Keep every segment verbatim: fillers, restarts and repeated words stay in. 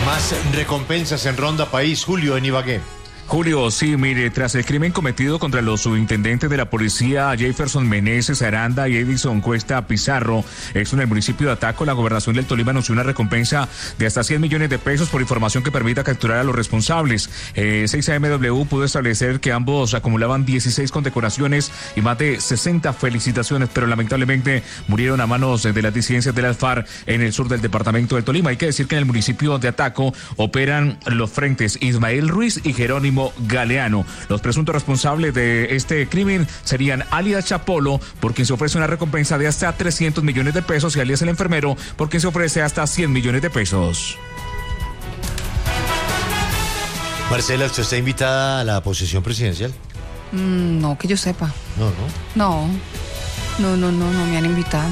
Más recompensas en Ronda País, Julio, en Ibagué. Julio, sí, mire, tras el crimen cometido contra los subintendentes de la policía Jefferson Meneses Aranda y Edison Cuesta Pizarro, esto en el municipio de Ataco, la gobernación del Tolima anunció una recompensa de hasta cien millones de pesos por información que permita capturar a los responsables. Eh, seis A M W pudo establecer que ambos acumulaban dieciséis condecoraciones y más de sesenta felicitaciones, pero lamentablemente murieron a manos de las disidencias de las FARC en el sur del departamento del Tolima. Hay que decir que en el municipio de Ataco operan los frentes Ismael Ruiz y Jerónimo Galeano. Los presuntos responsables de este crimen serían alias Chapolo, por quien se ofrece una recompensa de hasta trescientos millones de pesos, y alias el enfermero, por quien se ofrece hasta cien millones de pesos. Marcela, ¿usted está invitada a la posesión presidencial? Mm, no, que yo sepa. No, no. No, no, no, no, no me han invitado.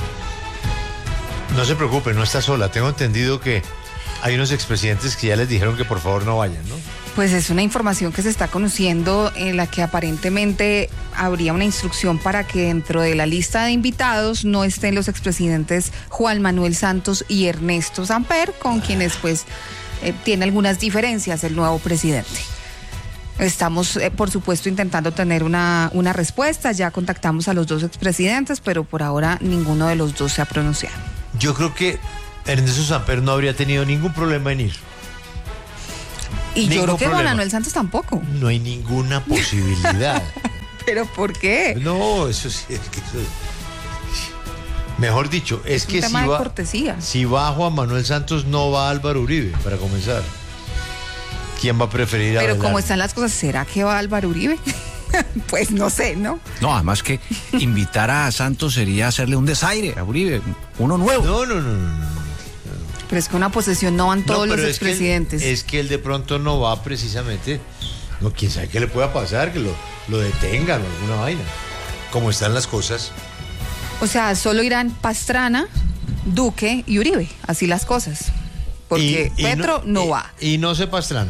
No se preocupe, no está sola. Tengo entendido que hay unos expresidentes que ya les dijeron que por favor no vayan, ¿no? Pues es una información que se está conociendo, en la que aparentemente habría una instrucción para que dentro de la lista de invitados no estén los expresidentes Juan Manuel Santos y Ernesto Samper, con quienes pues eh, tiene algunas diferencias el nuevo presidente. Estamos, eh, por supuesto, intentando tener una, una respuesta. Ya contactamos a los dos expresidentes, pero por ahora ninguno de los dos se ha pronunciado. Yo creo que Ernesto Samper no habría tenido ningún problema en ir. Y Ningún yo creo que problema. Juan Manuel Santos tampoco. No hay ninguna posibilidad. ¿Pero por qué? No, eso sí, es que eso... Mejor dicho, es, Es un que tema si de va, cortesía. si va Juan Manuel Santos, no va Álvaro Uribe, para comenzar. ¿Quién va a preferir a Pero Abelardo? como están las cosas, ¿será que va Álvaro Uribe? Pues no sé, ¿no? No, además que invitar a Santos sería hacerle un desaire a Uribe, uno nuevo. No, no, no, no, no. Pero es que una posesión no van todos No, los pero es que él- expresidentes. Es que él de pronto no va precisamente. No, quién sabe qué le pueda pasar, que lo, lo detengan o alguna vaina. Como están las cosas. O sea, solo irán Pastrana, Duque y Uribe, así las cosas. Porque Y- y Petro no, y- va. Y no se Pastrana.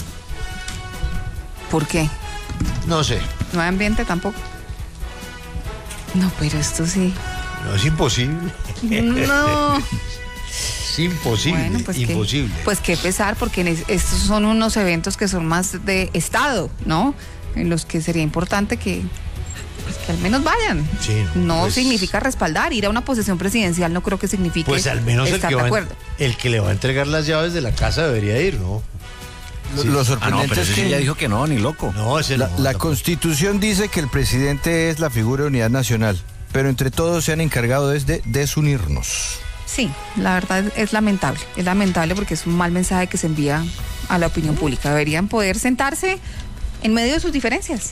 ¿Por qué? No sé. No hay ambiente tampoco. No, pero esto sí. No, es imposible. No. Es imposible. Bueno, pues imposible. Que, pues qué pesar, porque en es- estos son unos eventos que son más de Estado, ¿no? En los que sería importante que, pues, que al menos vayan. Sí, no, no pues- significa respaldar, ir a una posesión presidencial no creo que signifique Pues al menos el estar que, de va, acuerdo. el que le va a entregar las llaves de la casa debería ir, ¿no? Lo, Sí. lo Ah, no, sorprendente pero es ese que ya dijo que no, ni loco. No, ese la, no. la tampoco. Constitución dice que el presidente es la figura de unidad nacional, pero entre todos se han encargado desde desunirnos. Sí, la verdad es lamentable. Es lamentable porque es un mal mensaje que se envía a la opinión pública. Deberían poder sentarse en medio de sus diferencias.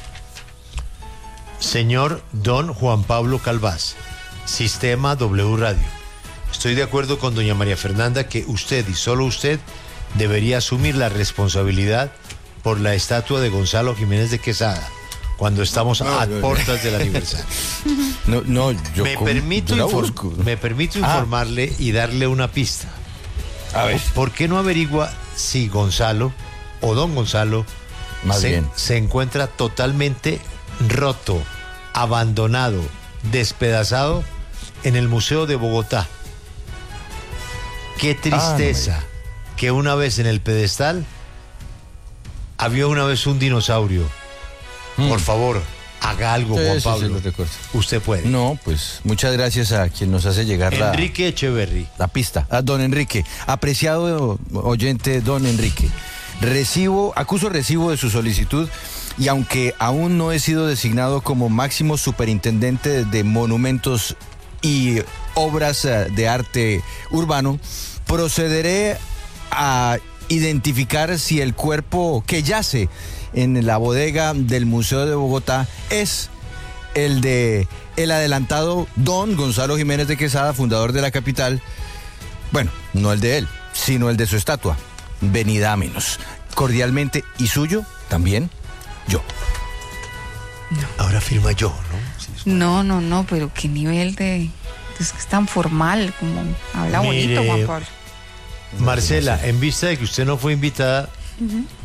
Señor Don Juan Pablo Calvás, Sistema W Radio. Estoy de acuerdo con doña María Fernanda que usted y solo usted debería asumir la responsabilidad por la estatua de Gonzalo Jiménez de Quesada cuando estamos a puertas del aniversario. No, no, yo Me con- permito, yo la infor- busco. me permito Ah. informarle y darle una pista. A ver. ¿Por qué no averigua si Gonzalo o don Gonzalo Más se, bien. se encuentra totalmente roto, abandonado, despedazado en el Museo de Bogotá? Qué tristeza que una vez en el pedestal había una vez un dinosaurio. Por favor, haga algo, Sí, Juan sí, sí, Pablo. lo recuerdo. Usted puede. No, pues muchas gracias a quien nos hace llegar la, Enrique Echeverry. la pista. A don Enrique, apreciado oyente don Enrique. Recibo, acuso recibo de su solicitud y aunque aún no he sido designado como máximo superintendente de monumentos y obras eh, de arte urbano, procederé a identificar si el cuerpo que yace en la bodega del Museo de Bogotá es el de el adelantado don Gonzalo Jiménez de Quesada, fundador de la capital. Bueno, no el de él, sino el de su estatua, Venidámenos. Cordialmente y suyo también, yo. Ahora firma yo, ¿no? Sí, es- No, no, no, pero qué nivel de... Es que es tan formal, como habla Mire, bonito, Juan Pablo. Marcela, en vista de que usted no fue invitada,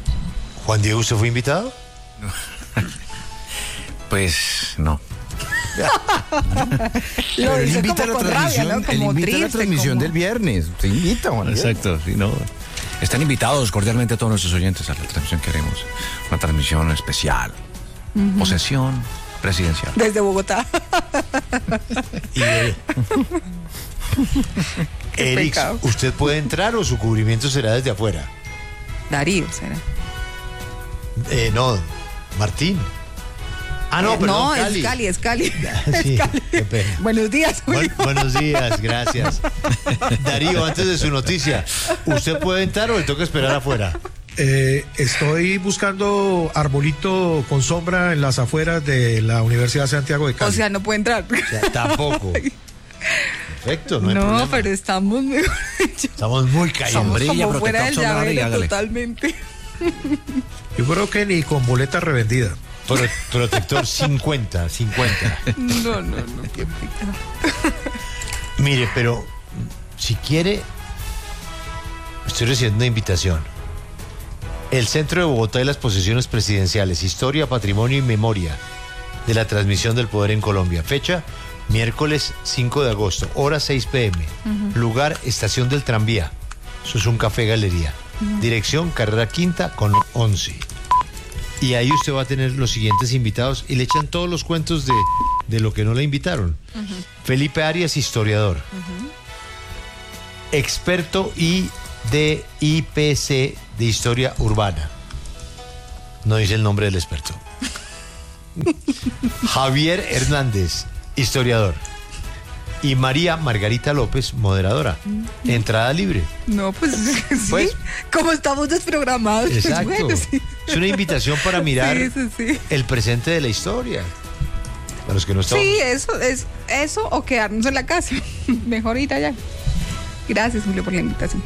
Juan Diego, ¿usted fue invitado? Pues no. Lo Él dice invita a como la con rabia, transmisión, ¿no? él Como invita a la triste, transmisión como- del viernes. Se invita, Juan Diego. Exacto, sí, no. Están invitados cordialmente a todos nuestros oyentes a la transmisión que haremos. Una transmisión especial. Posesión presidencial. Desde Bogotá. Y, eh, Qué Erix, pecado. ¿usted puede entrar o su cubrimiento será desde afuera? Darío, ¿será? Eh, no, Martín. Ah, no, Eh, perdón, no, Cali. es Cali, es Cali. Sí, Es Cali. qué pena. Buenos días, Julio. Buen- buenos días, gracias. Darío, antes de su noticia, ¿usted puede entrar o le toca esperar afuera? Eh, estoy buscando arbolito con sombra en las afueras de la Universidad de Santiago de Cali. O sea, no puede entrar. O sea, tampoco. Perfecto, no hay No, problema. pero estamos, mejor dicho, Estamos muy caídos. somos Sombrilla, como fuera del protector solar y llavero hágale. totalmente. Yo creo que ni con boleta revendida. Pro- protector cincuenta, cincuenta. No, no, no, qué pecado. Mire, pero si quiere, estoy recibiendo una invitación. El Centro de Bogotá y las Posesiones Presidenciales, Historia, Patrimonio y Memoria de la Transmisión del Poder en Colombia. Fecha, miércoles cinco de agosto, hora seis pe eme. Lugar, Estación del Tranvía. Eso es un café galería. Dirección, carrera quinta con once. Y ahí usted va a tener los siguientes invitados y le echan todos los cuentos de, de lo que no le invitaron. Felipe Arias, historiador. Experto I de I P C de Historia Urbana. No dice el nombre del experto. Javier Hernández, historiador. Y María Margarita López, moderadora. Entrada libre. No, pues sí. Pues- Como estamos desprogramados, pues Exacto. bueno, sí. Es una invitación para mirar Sí, sí, sí. el presente de la historia. Para los que no estamos. Sí, eso es eso o quedarnos en la casa. Mejor ir allá. Gracias, Julio, por la invitación.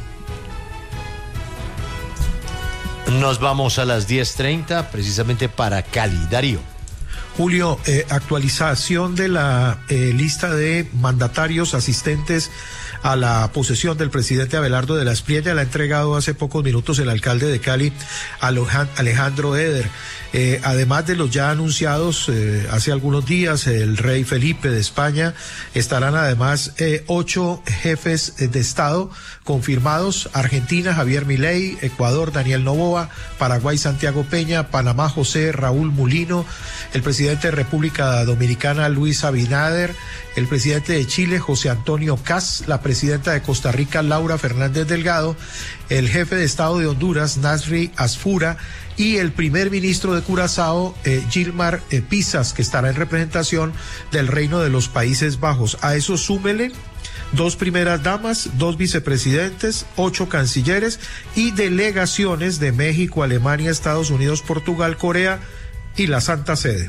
Nos vamos a las diez treinta, precisamente para Cali. Darío. Julio, eh, actualización de la eh, lista de mandatarios asistentes a la posesión del presidente Abelardo de la Espriella. La ha entregado hace pocos minutos el alcalde de Cali, Alojan- Alejandro Eder. Eh, además de los ya anunciados eh, hace algunos días, el rey Felipe de España, estarán además eh, ocho jefes eh, de Estado confirmados: Argentina, Javier Milei; Ecuador, Daniel Noboa; Paraguay, Santiago Peña; Panamá, José Raúl Mulino; el presidente de República Dominicana, Luis Abinader; el presidente de Chile, José Antonio Kast; la presidenta de Costa Rica, Laura Fernández Delgado; el jefe de Estado de Honduras, Nasri Asfura; y el primer ministro de Curazao, eh, Gilmar eh, Pisas, que estará en representación del Reino de los Países Bajos. A eso súmele dos primeras damas, dos vicepresidentes, ocho cancilleres y delegaciones de México, Alemania, Estados Unidos, Portugal, Corea y la Santa Sede.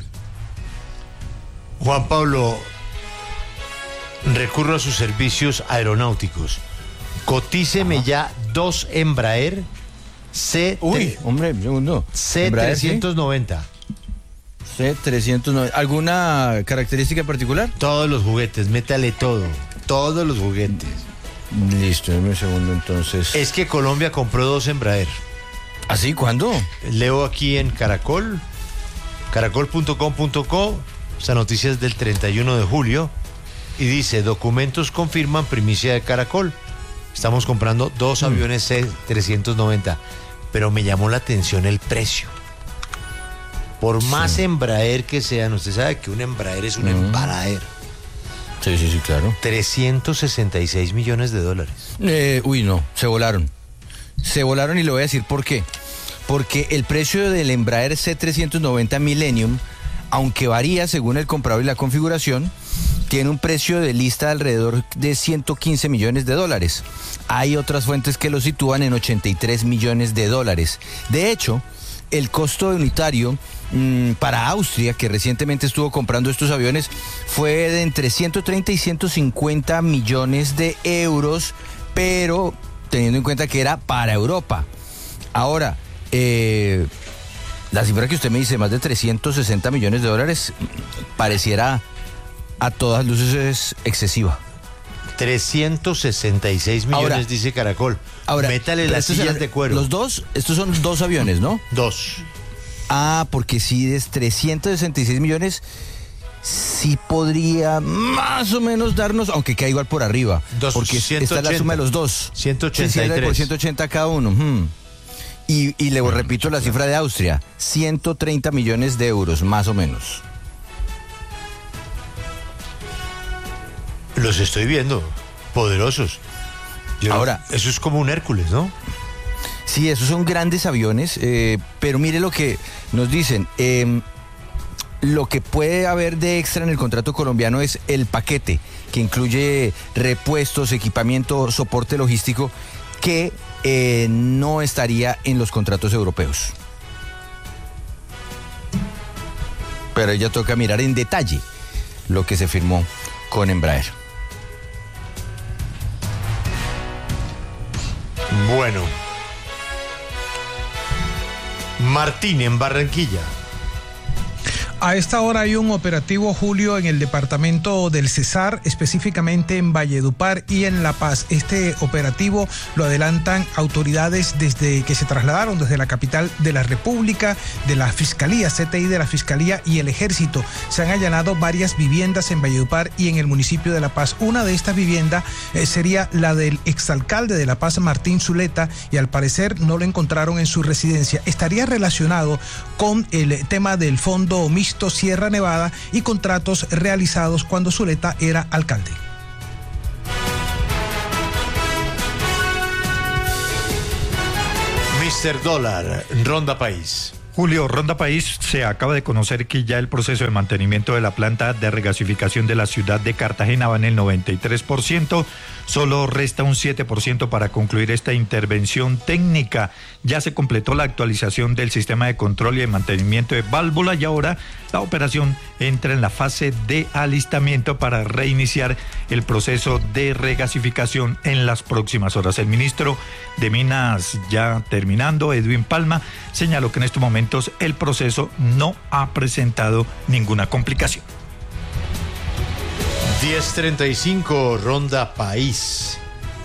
Juan Pablo, recurro a sus servicios aeronáuticos. Cotíceme ya dos Embraer C, Uy, hombre, un segundo. C Embraer, ¿sí? trescientos noventa. C trescientos noventa. ¿Alguna característica particular? Todos los juguetes, métale todo. Todos los juguetes. Listo, dame un segundo entonces. Es que Colombia compró dos Embraer. ¿Así? ¿Cuándo? Leo aquí en Caracol, caracol punto com punto co, esta noticia es del treinta y uno de julio, y dice: documentos confirman primicia de Caracol. Estamos comprando dos Mm. aviones C trescientos noventa, pero me llamó la atención el precio. Por más Embraer que sean, usted sabe que un Embraer es un Mm. Embraer. Sí, sí, sí, claro. trescientos sesenta y seis millones de dólares. Eh, uy, no, se volaron. Se volaron y le voy a decir por qué. Porque el precio del Embraer C trescientos noventa Millennium, aunque varía según el comprador y la configuración, tiene un precio de lista de alrededor de ciento quince millones de dólares. Hay otras fuentes que lo sitúan en ochenta y tres millones de dólares. De hecho, el costo unitario mmm, para Austria, que recientemente estuvo comprando estos aviones, fue de entre ciento treinta y ciento cincuenta millones de euros, pero teniendo en cuenta que era para Europa. Ahora, eh, la cifra que usted me dice, más de trescientos sesenta millones de dólares, pareciera a todas luces es excesiva. trescientos sesenta y seis millones, Ahora, dice Caracol. Ahora, Métale pero las estos sillas eran de cuero. Los dos, estos son dos aviones, ¿no? Dos. Ah, porque si es trescientos sesenta y seis millones, sí podría más o menos darnos, aunque queda igual por arriba, Dos, porque ciento ochenta. esta es la suma de los dos. ciento ochenta y tres. Sí, sí, por ciento ochenta cada uno. Hmm. Y, y le repito la cifra de Austria, ciento treinta millones de euros, más o menos. Los estoy viendo, poderosos. Yo, Ahora, eso es como un Hércules, ¿no? Sí, esos son grandes aviones, eh, pero mire lo que nos dicen. Eh, lo que puede haber de extra en el contrato colombiano es el paquete, que incluye repuestos, equipamiento, soporte logístico, que eh, no estaría en los contratos europeos. Pero ya toca mirar en detalle lo que se firmó con Embraer. Bueno. Martín en Barranquilla. A esta hora hay un operativo, Julio, en el departamento del Cesar, específicamente en Valledupar y en La Paz. Este operativo lo adelantan autoridades desde que se trasladaron desde la capital de la República, de la Fiscalía, C T I de la Fiscalía y el Ejército. Se han allanado varias viviendas en Valledupar y en el municipio de La Paz. Una de estas viviendas eh, sería la del exalcalde de La Paz, Martín Zuleta, y al parecer no lo encontraron en su residencia. Estaría relacionado con el tema del Fondo Mixto Sierra Nevada y contratos realizados cuando Zuleta era alcalde. mister Dólar, Ronda País. Julio, Ronda País, se acaba de conocer que ya el proceso de mantenimiento de la planta de regasificación de la ciudad de Cartagena va en el noventa y tres por ciento. Solo resta un siete por ciento para concluir esta intervención técnica. Ya se completó la actualización del sistema de control y de mantenimiento de válvula y ahora la operación entra en la fase de alistamiento para reiniciar el proceso de regasificación en las próximas horas. El ministro de Minas, ya terminando, Edwin Palma, señaló que en estos momentos el proceso no ha presentado ninguna complicación. diez treinta y cinco, Ronda País.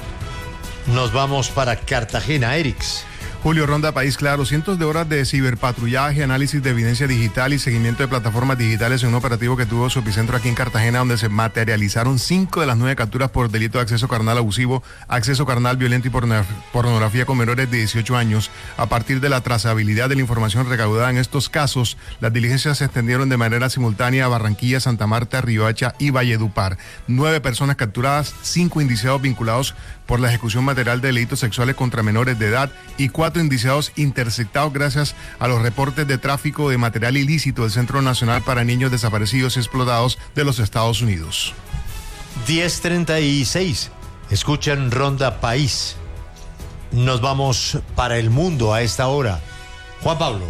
Nos vamos para Cartagena, Erix. Julio, Ronda País, claro, cientos de horas de ciberpatrullaje, análisis de evidencia digital y seguimiento de plataformas digitales en un operativo que tuvo su epicentro aquí en Cartagena, donde se materializaron cinco de las nueve capturas por delito de acceso carnal abusivo, acceso carnal violento y pornografía con menores de dieciocho años. A partir de la trazabilidad de la información recaudada en estos casos, las diligencias se extendieron de manera simultánea a Barranquilla, Santa Marta, Riohacha y Valledupar. Nueve personas capturadas, cinco indiciados vinculados por la ejecución material de delitos sexuales contra menores de edad y cuatro indiciados interceptados gracias a los reportes de tráfico de material ilícito del Centro Nacional para Niños Desaparecidos y Explotados de los Estados Unidos. diez treinta y seis. Escuchan Ronda País. Nos vamos para el mundo a esta hora. Juan Pablo.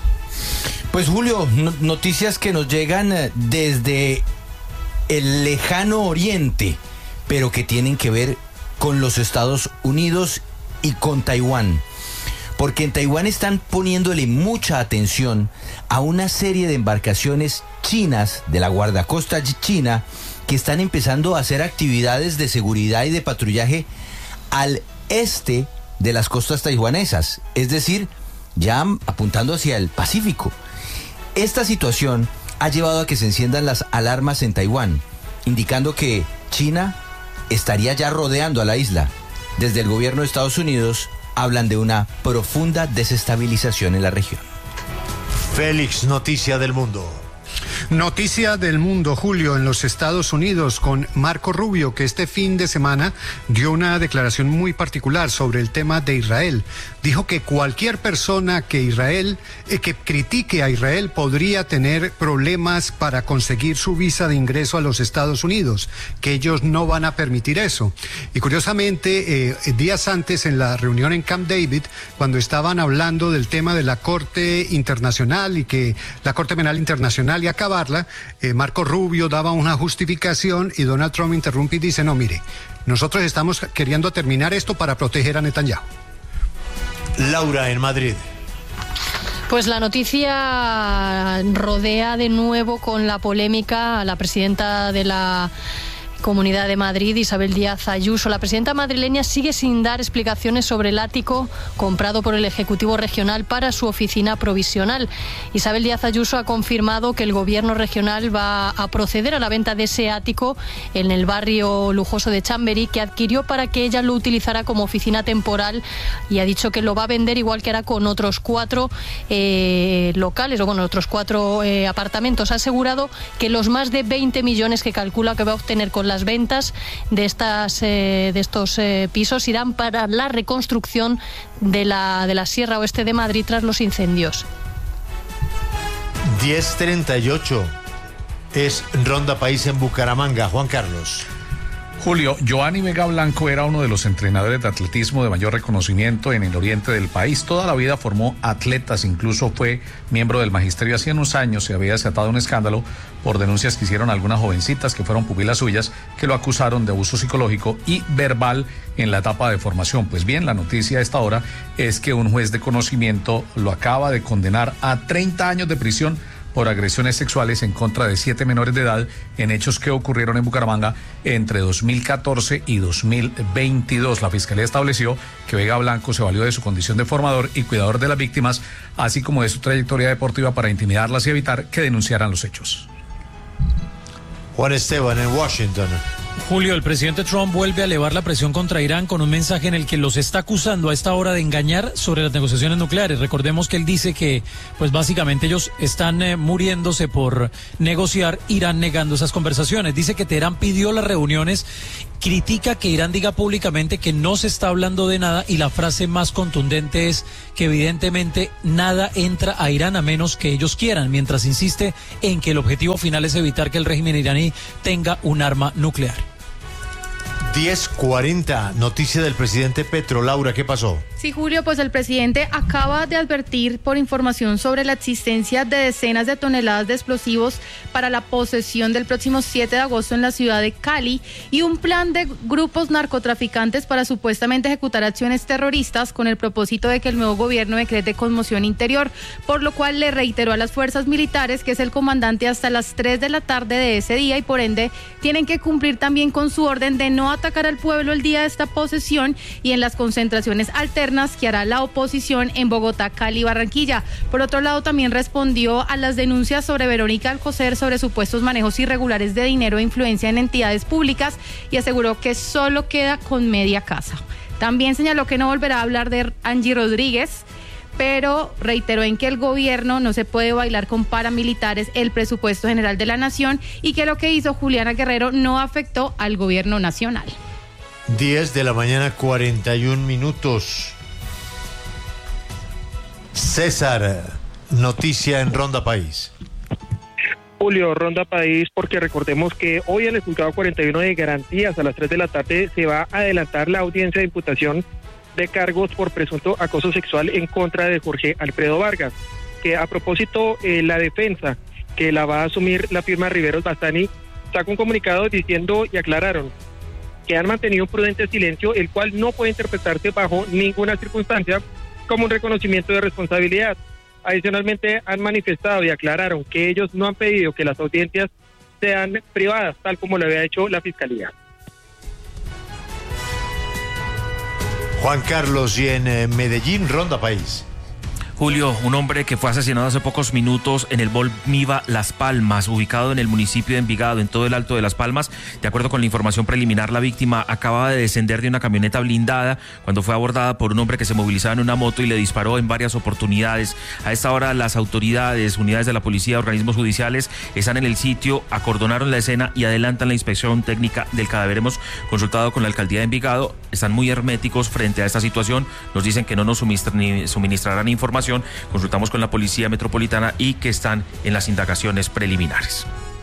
Pues Julio, no- noticias que nos llegan eh, desde el lejano oriente, pero que tienen que ver con los Estados Unidos y con Taiwán. Porque en Taiwán están poniéndole mucha atención a una serie de embarcaciones chinas de la guardacosta china que están empezando a hacer actividades de seguridad y de patrullaje al este de las costas taiwanesas, es decir, ya apuntando hacia el Pacífico. Esta situación ha llevado a que se enciendan las alarmas en Taiwán, indicando que China estaría ya rodeando a la isla. Desde el gobierno de Estados Unidos hablan de una profunda desestabilización en la región. Félix, noticia del mundo. Noticia del mundo, Julio, en los Estados Unidos con Marco Rubio, que este fin de semana dio una declaración muy particular sobre el tema de Israel. Dijo que cualquier persona que Israel, eh, que critique a Israel podría tener problemas para conseguir su visa de ingreso a los Estados Unidos, que ellos no van a permitir eso. Y curiosamente, eh, días antes en la reunión en Camp David, cuando estaban hablando del tema de la Corte Internacional y que la Corte Penal Internacional y acabarla, eh, Marco Rubio daba una justificación y Donald Trump interrumpe y dice, no, mire, nosotros estamos queriendo terminar esto para proteger a Netanyahu. Laura, en Madrid. Pues la noticia rodea de nuevo con la polémica a la presidenta de la Comunidad de Madrid, Isabel Díaz Ayuso. La presidenta madrileña sigue sin dar explicaciones sobre el ático comprado por el Ejecutivo Regional para su oficina provisional. Isabel Díaz Ayuso ha confirmado que el Gobierno regional va a proceder a la venta de ese ático en el barrio lujoso de Chamberí, que adquirió para que ella lo utilizara como oficina temporal, y ha dicho que lo va a vender igual que hará con otros cuatro eh, locales, o bueno, otros cuatro eh, apartamentos. Ha asegurado que los más de veinte millones que calcula que va a obtener con las ventas de estas eh, de estos eh, pisos irán para la reconstrucción de la de la Sierra Oeste de Madrid tras los incendios. diez treinta y ocho es Ronda País en Bucaramanga. Juan Carlos. Julio, Giovanni Vega Blanco era uno de los entrenadores de atletismo de mayor reconocimiento en el oriente del país. Toda la vida formó atletas, incluso fue miembro del magisterio. Hace unos años se había desatado un escándalo por denuncias que hicieron algunas jovencitas que fueron pupilas suyas, que lo acusaron de abuso psicológico y verbal en la etapa de formación. Pues bien, la noticia a esta hora es que un juez de conocimiento lo acaba de condenar a treinta años de prisión por agresiones sexuales en contra de siete menores de edad en hechos que ocurrieron en Bucaramanga entre dos mil catorce y dos mil veintidós. La Fiscalía estableció que Vega Blanco se valió de su condición de formador y cuidador de las víctimas, así como de su trayectoria deportiva, para intimidarlas y evitar que denunciaran los hechos. Juan Esteban, en Washington. Julio, el presidente Trump vuelve a elevar la presión contra Irán con un mensaje en el que los está acusando a esta hora de engañar sobre las negociaciones nucleares. Recordemos que él dice que, pues básicamente ellos están eh, muriéndose por negociar, Irán negando esas conversaciones. Dice que Teherán pidió las reuniones, critica que Irán diga públicamente que no se está hablando de nada, y la frase más contundente es que evidentemente nada entra a Irán a menos que ellos quieran, mientras insiste en que el objetivo final es evitar que el régimen iraní tenga un arma nuclear. diez cuarenta, noticia del presidente Petro. Laura, ¿qué pasó? Sí, Julio, pues el presidente acaba de advertir por información sobre la existencia de decenas de toneladas de explosivos para la posesión del próximo siete de agosto en la ciudad de Cali, y un plan de grupos narcotraficantes para supuestamente ejecutar acciones terroristas con el propósito de que el nuevo gobierno decrete conmoción interior, por lo cual le reiteró a las fuerzas militares que es el comandante hasta las tres de la tarde de ese día, y por ende tienen que cumplir también con su orden de no atacar al pueblo el día de esta posesión y en las concentraciones alternas que hará la oposición en Bogotá, Cali y Barranquilla. Por otro lado, también respondió a las denuncias sobre Verónica Alcocer sobre supuestos manejos irregulares de dinero e influencia en entidades públicas, y aseguró que solo queda con media casa. También señaló que no volverá a hablar de Angie Rodríguez, pero reiteró en que el gobierno no se puede bailar con paramilitares el presupuesto general de la nación, y que lo que hizo Juliana Guerrero no afectó al gobierno nacional. diez de la mañana, cuarenta y un minutos. César, noticia en Ronda País. Julio, Ronda País, porque recordemos que hoy en el juzgado cuarenta y uno de garantías a las tres de la tarde se va a adelantar la audiencia de imputación de cargos por presunto acoso sexual en contra de Jorge Alfredo Vargas, que a propósito eh, la defensa que la va a asumir la firma Riveros Bastani sacó un comunicado diciendo y aclararon que han mantenido un prudente silencio, el cual no puede interpretarse bajo ninguna circunstancia como un reconocimiento de responsabilidad. Adicionalmente han manifestado y aclararon que ellos no han pedido que las audiencias sean privadas, tal como lo había hecho la Fiscalía. Juan Carlos, y en eh, Medellín, Ronda País. Julio, un hombre que fue asesinado hace pocos minutos en el Bolmiva Las Palmas, ubicado en el municipio de Envigado, en todo el Alto de Las Palmas. De acuerdo con la información preliminar, la víctima acababa de descender de una camioneta blindada cuando fue abordada por un hombre que se movilizaba en una moto y le disparó en varias oportunidades. A esta hora, las autoridades, unidades de la policía, organismos judiciales están en el sitio, acordonaron la escena y adelantan la inspección técnica del cadáver. Hemos consultado con la alcaldía de Envigado, están muy herméticos frente a esta situación, nos dicen que no nos suministrarán información. Consultamos con la Policía Metropolitana y que están en las indagaciones preliminares.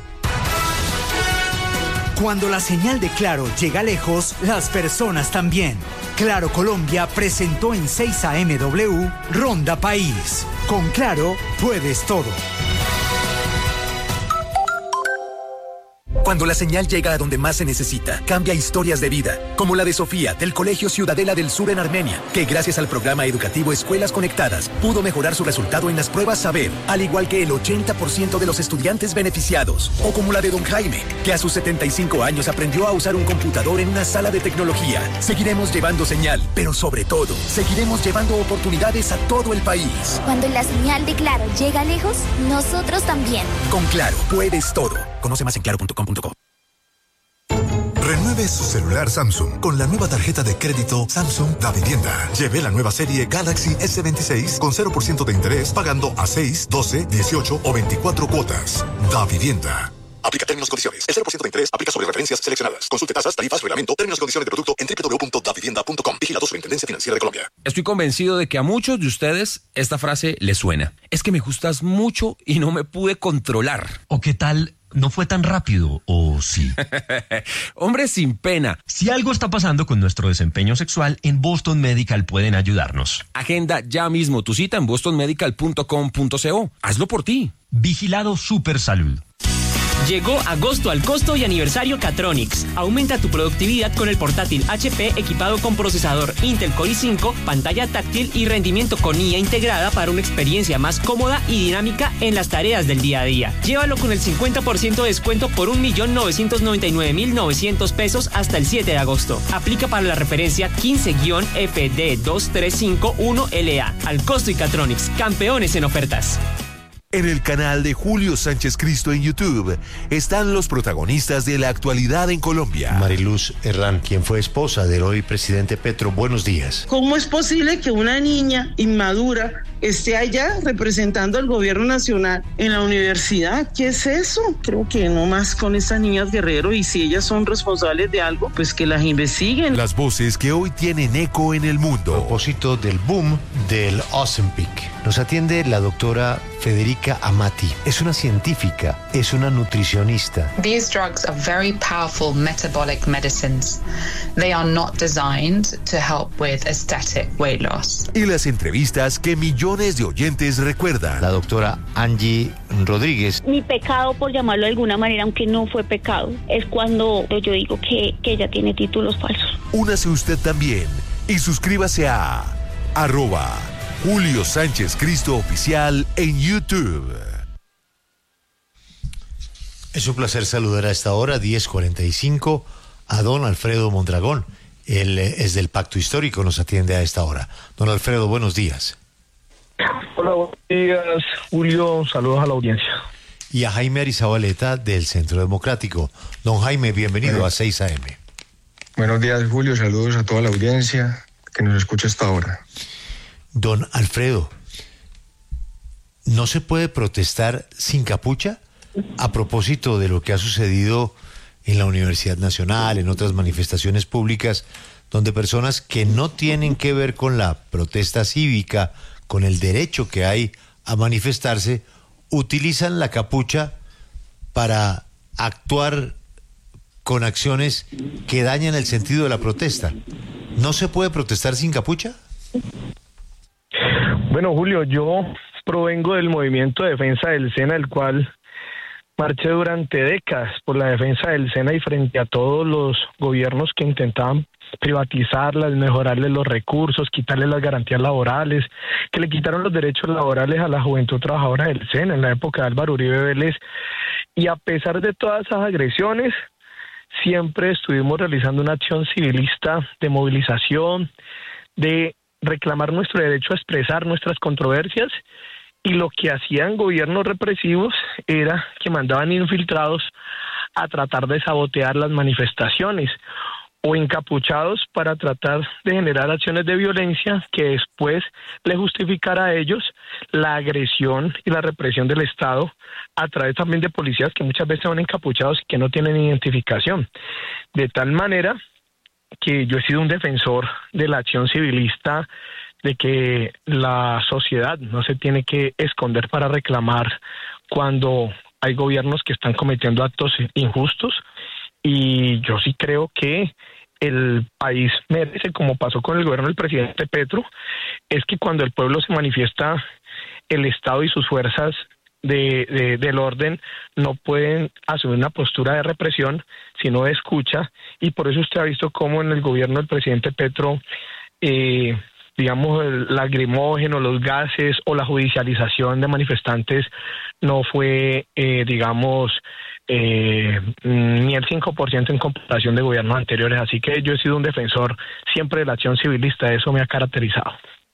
Cuando la señal de Claro llega lejos, las personas también. Claro Colombia presentó en seis A M W Ronda País. Con Claro puedes todo. Cuando la señal llega a donde más se necesita, cambia historias de vida, como la de Sofía, del Colegio Ciudadela del Sur en Armenia, que gracias al programa educativo Escuelas Conectadas, pudo mejorar su resultado en las pruebas Saber, al igual que el ochenta por ciento de los estudiantes beneficiados. O como la de don Jaime, que a sus setenta y cinco años aprendió a usar un computador en una sala de tecnología. Seguiremos llevando señal, pero sobre todo, seguiremos llevando oportunidades a todo el país. Cuando la señal de Claro llega lejos, nosotros también. Con Claro, puedes todo. Conoce más en claro punto com punto co. Renueve su celular Samsung con la nueva tarjeta de crédito Samsung Da Vivienda. Lleve la nueva serie Galaxy ese veintiséis con cero por ciento de interés pagando a seis, doce, dieciocho o veinticuatro cuotas. Da Vivienda. Aplica términos y condiciones. El cero por ciento de interés aplica sobre referencias seleccionadas. Consulte tasas, tarifas, reglamento, términos y condiciones de producto en doble u doble u doble u punto da vivienda punto com. Vigilado Superintendencia Financiera de Colombia. Estoy convencido de que a muchos de ustedes esta frase les suena. Es que me gustas mucho y no me pude controlar. ¿O qué tal? ¿No fue tan rápido o sí? Hombre, sin pena. Si algo está pasando con nuestro desempeño sexual, en Boston Medical pueden ayudarnos. Agenda ya mismo tu cita en boston medical punto com punto co. Hazlo por ti. Vigilado Super Salud. Llegó agosto al costo y aniversario Catronics. Aumenta tu productividad con el portátil H P equipado con procesador Intel Core i cinco, pantalla táctil y rendimiento con I A integrada para una experiencia más cómoda y dinámica en las tareas del día a día. Llévalo con el cincuenta por ciento de descuento por un millón novecientos noventa y nueve mil novecientos pesos hasta el siete de agosto. Aplica para la referencia quince F D dos tres cinco uno L A. Al costo y Catronics, campeones en ofertas. En el canal de Julio Sánchez Cristo en YouTube están los protagonistas de la actualidad en Colombia. Mariluz Herrán, quien fue esposa del hoy presidente Petro, buenos días. ¿Cómo es posible que una niña inmadura esté allá representando al gobierno nacional en la universidad? ¿Qué es eso? Creo que no más con estas niñas Guerrero, y si ellas son responsables de algo, pues que las investiguen. Las voces que hoy tienen eco en el mundo. A propósito del boom del Ozempic, nos atiende la doctora Federica Amati. Es una científica, es una nutricionista. These drugs are very powerful metabolic medicines. They are not designed to help with aesthetic weight loss. Y las entrevistas que millones de oyentes recuerdan. La doctora Angie Rodríguez. Mi pecado, por llamarlo de alguna manera, aunque no fue pecado, es cuando yo digo que, que ella tiene títulos falsos. Únase usted también y suscríbase a arroba Julio Sánchez Cristo Oficial en YouTube. Es un placer saludar a esta hora, diez cuarenta y cinco, a don Alfredo Mondragón. Él es del Pacto Histórico, nos atiende a esta hora. Don Alfredo, buenos días. Hola, buenos días, Julio. Saludos a la audiencia. Y a Jaime Arizabaleta del Centro Democrático. Don Jaime, bienvenido bueno, a seis A M. Buenos días, Julio. Saludos a toda la audiencia que nos escucha hasta ahora. Don Alfredo, ¿no se puede protestar sin capucha? A propósito de lo que ha sucedido en la Universidad Nacional, en otras manifestaciones públicas, donde personas que no tienen que ver con la protesta cívica, con el derecho que hay a manifestarse, utilizan la capucha para actuar con acciones que dañan el sentido de la protesta. ¿No se puede protestar sin capucha? Bueno, Julio, yo provengo del movimiento de defensa del SENA, el cual marché durante décadas por la defensa del SENA y frente a todos los gobiernos que intentaban privatizarlas, mejorarles los recursos, quitarles las garantías laborales, que le quitaron los derechos laborales a la juventud trabajadora del SENA en la época de Álvaro Uribe Vélez. Y a pesar de todas esas agresiones, siempre estuvimos realizando una acción civilista de movilización, de reclamar nuestro derecho a expresar nuestras controversias, y lo que hacían gobiernos represivos era que mandaban infiltrados a tratar de sabotear las manifestaciones o encapuchados para tratar de generar acciones de violencia que después le justificara a ellos la agresión y la represión del Estado a través también de policías que muchas veces son encapuchados y que no tienen identificación. De tal manera que yo he sido un defensor de la acción civilista, de que la sociedad no se tiene que esconder para reclamar cuando hay gobiernos que están cometiendo actos injustos, y yo sí creo que el país merece, como pasó con el gobierno del presidente Petro, es que cuando el pueblo se manifiesta, el Estado y sus fuerzas de, de, del orden no pueden asumir una postura de represión, sino de escucha, y por eso usted ha visto cómo en el gobierno del presidente Petro, eh, digamos, el lacrimógeno, los gases o la judicialización de manifestantes no fue, eh, digamos, eh, ni el cinco por ciento en comparación de gobiernos anteriores. Así que yo he sido un defensor siempre de la acción civilista, eso me ha caracterizado.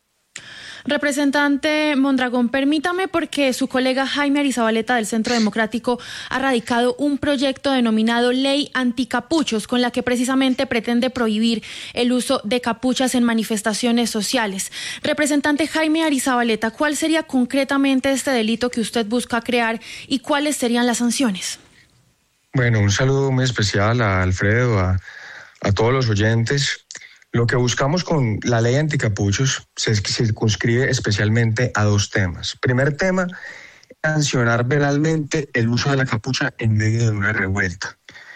Representante Mondragón, permítame, porque su colega Jaime Arizabaleta del Centro Democrático ha radicado un proyecto denominado Ley Anticapuchos, con la que precisamente pretende prohibir el uso de capuchas en manifestaciones sociales. Representante Jaime Arizabaleta, ¿cuál sería concretamente este delito que usted busca crear y cuáles serían las sanciones? Bueno, un saludo muy especial a Alfredo, a, a todos los oyentes. Lo que buscamos con la ley anticapuchos se circunscribe especialmente a dos temas. Primer tema, sancionar penalmente el uso de la capucha en medio de una revuelta.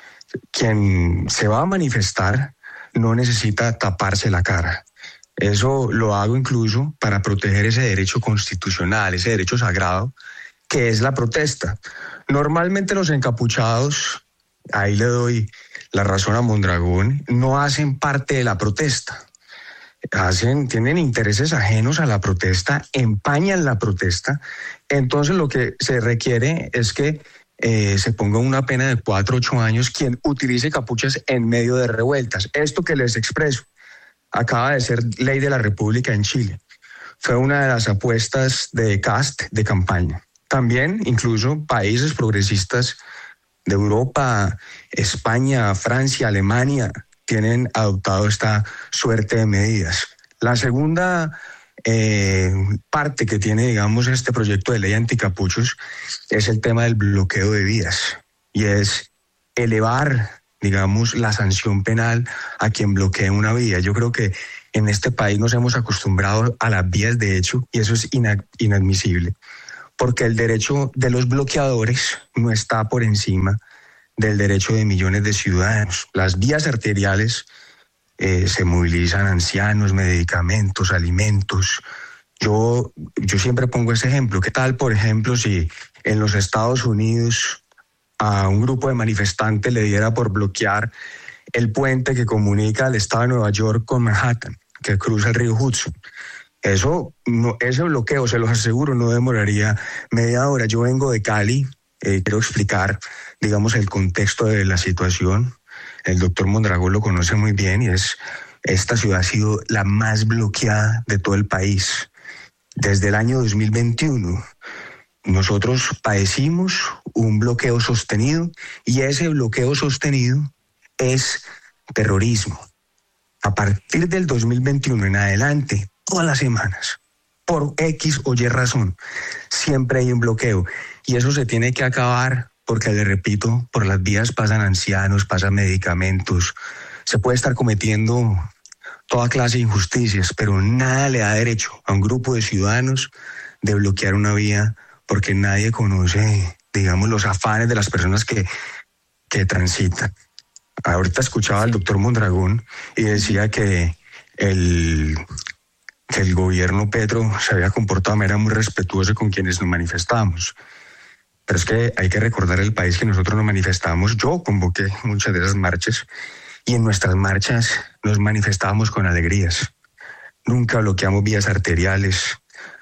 Quien se va a manifestar no necesita taparse la cara. Eso lo hago incluso para proteger ese derecho constitucional, ese derecho sagrado, que es la protesta. Normalmente los encapuchados, ahí le doy la razón a Mondragón, no hacen parte de la protesta. Hacen, tienen intereses ajenos a la protesta, empañan la protesta. Entonces lo que se requiere es que eh, se ponga una pena de cuatro, ocho años quien utilice capuchas en medio de revueltas. Esto que les expreso acaba de ser ley de la República en Chile. Fue una de las apuestas de Cast de campaña. También incluso países progresistas de Europa, España, Francia, Alemania, tienen adoptado esta suerte de medidas. La segunda eh, parte que tiene, digamos, este proyecto de ley anticapuchos es el tema del bloqueo de vías, y es elevar, digamos, la sanción penal a quien bloquee una vía. Yo creo que en este país nos hemos acostumbrado a las vías de hecho, y eso es ina- inadmisible. Porque el derecho de los bloqueadores no está por encima del derecho de millones de ciudadanos. Las vías arteriales eh, se movilizan ancianos, medicamentos, alimentos. Yo, yo siempre pongo ese ejemplo. ¿Qué tal, por ejemplo, si en los Estados Unidos a un grupo de manifestantes le diera por bloquear el puente que comunica el estado de Nueva York con Manhattan, que cruza el río Hudson? Eso, no, ese bloqueo, se los aseguro, no demoraría media hora. Yo vengo de Cali, eh, quiero explicar, digamos, el contexto de la situación. El doctor Mondragón lo conoce muy bien, y es, esta ciudad ha sido la más bloqueada de todo el país. Desde el año dos mil veintiuno, nosotros padecimos un bloqueo sostenido, y ese bloqueo sostenido es terrorismo. A partir del dos mil veintiuno en adelante, todas las semanas, por X o Y razón, siempre hay un bloqueo, y eso se tiene que acabar porque, le repito, por las vías pasan ancianos, pasan medicamentos, se puede estar cometiendo toda clase de injusticias, pero nada le da derecho a un grupo de ciudadanos de bloquear una vía porque nadie conoce, digamos, los afanes de las personas que, que transitan. Ahorita escuchaba al doctor Mondragón y decía que el... que el gobierno Petro se había comportado de manera muy respetuosa con quienes nos manifestamos. Pero es que hay que recordar el país que nosotros nos manifestamos. Yo convoqué muchas de esas marchas, y en nuestras marchas nos manifestábamos con alegrías. Nunca bloqueamos vías arteriales,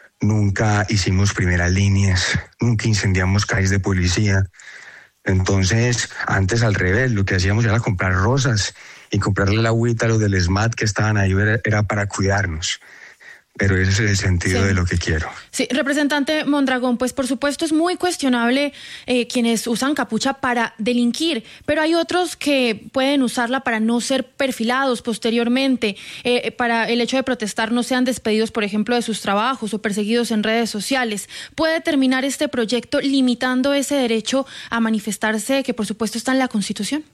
nunca hicimos primeras líneas, nunca incendiamos calles de policía. Entonces, antes al revés, lo que hacíamos era comprar rosas y comprarle la agüita a los del ESMAD que estaban ahí, era, era para cuidarnos. Pero ese es el sentido sí. de lo que quiero. Sí, representante Mondragón, pues por supuesto es muy cuestionable eh, quienes usan capucha para delinquir, pero hay otros que pueden usarla para no ser perfilados posteriormente, eh, para el hecho de protestar no sean despedidos, por ejemplo, de sus trabajos o perseguidos en redes sociales. ¿Puede terminar este proyecto limitando ese derecho a manifestarse, que por supuesto está en la Constitución?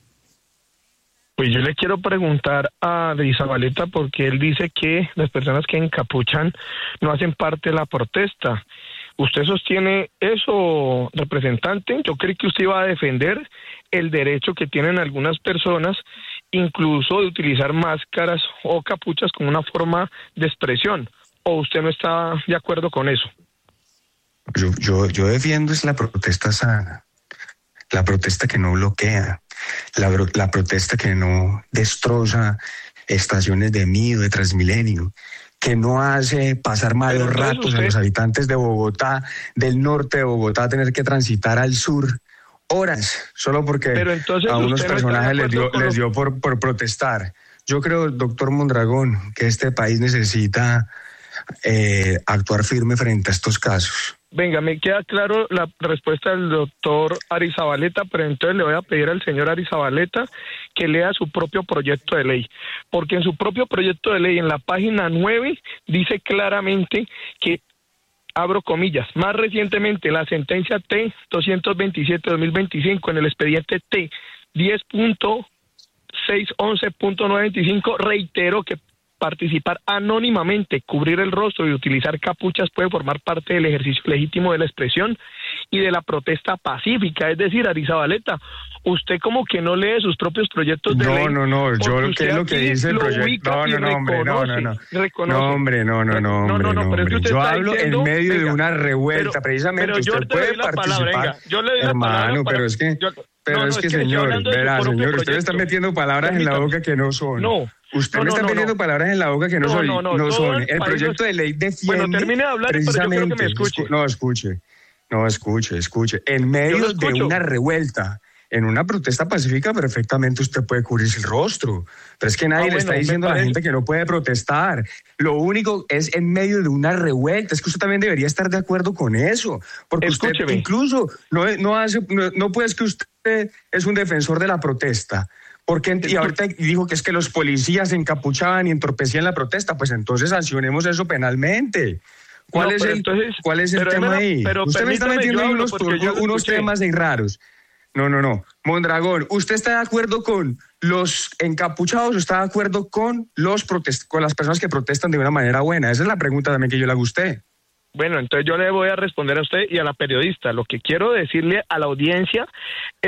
Pues yo le quiero preguntar a Arizabaleta, porque él dice que las personas que encapuchan no hacen parte de la protesta. ¿Usted sostiene eso, representante? Yo creí que usted iba a defender el derecho que tienen algunas personas, incluso de utilizar máscaras o capuchas como una forma de expresión. ¿O usted no está de acuerdo con eso? Yo, yo, yo defiendo es la protesta sana, la protesta que no bloquea, la, la protesta que no destroza estaciones de Mido, de Transmilenio, que no hace pasar malos ratos usted... a los habitantes de Bogotá, del norte de Bogotá, tener que transitar al sur horas, solo porque a unos personajes les dio, les dio por, por protestar. Yo creo, doctor Mondragón, que este país necesita eh, actuar firme frente a estos casos. Venga, me queda claro la respuesta del doctor Arizabaleta, pero entonces le voy a pedir al señor Arizabaleta que lea su propio proyecto de ley, porque en su propio proyecto de ley, en la página nueve, dice claramente que, abro comillas, más recientemente la sentencia T doscientos veintisiete dos mil veinticinco en el expediente T diez punto seiscientos once punto novecientos veinticinco reiteró que participar anónimamente, cubrir el rostro y utilizar capuchas puede formar parte del ejercicio legítimo de la expresión y de la protesta pacífica. Es decir, Arizabaleta, usted como que no lee sus propios proyectos de no, ley. No, no, no, yo lo que es lo que dice el proyecto. No, no, no, hombre, no, no, no. Reconoce. No, hombre, no, no, no, hombre, no, no, no, no. Yo hablo diciendo, en medio venga, de una revuelta, pero, precisamente. Pero yo usted te puede doy la participar. Palabra, venga, yo le doy la hermano, palabra para, pero es que... Yo, Pero no, es, no, que, es que, señor, verá, señor, usted está metiendo palabras Permítame. en la boca que no son. No. Usted no, me está no, metiendo no. palabras en la boca que no, no son. No, no, no son. El, el proyecto de ley defiende. Bueno, termine de hablar, pero yo quiero que me escuche. No, escuche. No, escuche, escuche. En medio de una revuelta, en una protesta pacífica, perfectamente usted puede cubrirse el rostro. Pero es que nadie ah, le bueno, está diciendo a la gente que no puede protestar. Lo único es en medio de una revuelta. Es que usted también debería estar de acuerdo con eso. Porque Escúcheme. usted incluso no, no, hace, no, no puede, es que usted es un defensor de la protesta. Porque, y ahorita dijo que es que los policías se encapuchaban y entorpecían la protesta. Pues entonces sancionemos eso penalmente. ¿Cuál, no, es, el, entonces, ¿cuál es el tema ahí? Usted me está metiendo unos, unos temas de raros. No, no, no. Mondragón, ¿usted está de acuerdo con los encapuchados o está de acuerdo con, los protest- con las personas que protestan de una manera buena? Esa es la pregunta también que yo le hago a usted. Bueno, entonces yo le voy a responder a usted y a la periodista. Lo que quiero decirle a la audiencia